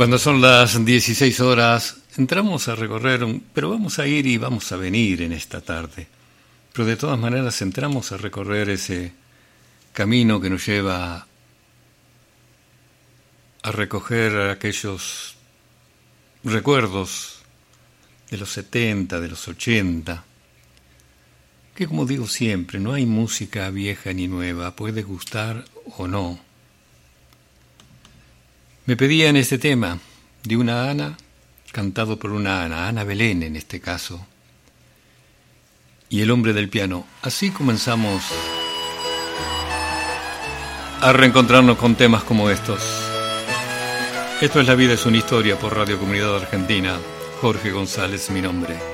Cuando son las 16 horas, entramos a recorrer, pero vamos a ir y vamos a venir en esta tarde. Pero de todas maneras entramos a recorrer ese camino que nos lleva a recoger aquellos recuerdos de los 70, de los 80, que como digo siempre, no hay música vieja ni nueva, puede gustar o no. Me pedían este tema de una Ana, cantado por una Ana Belén en este caso, y el hombre del piano. Así comenzamos a reencontrarnos con temas como estos. Esto es La vida es una historia por Radio Comunidad Argentina. Jorge González, mi nombre.